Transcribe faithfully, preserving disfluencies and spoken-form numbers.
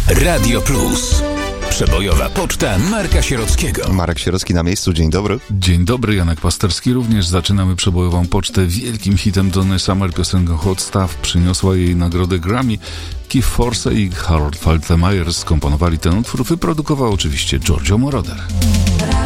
Radio Plus. Przebojowa poczta Marka Sierockiego. Marek Sierocki na miejscu, dzień dobry. Dzień dobry, Janek Pasterski. Również zaczynamy przebojową pocztę wielkim hitem Donny Summer. Piosenką Hot Stuff przyniosła jej nagrodę Grammy. Keith Forsey i Harold Faltermeyer skomponowali ten utwór. Wyprodukował oczywiście Giorgio Moroder.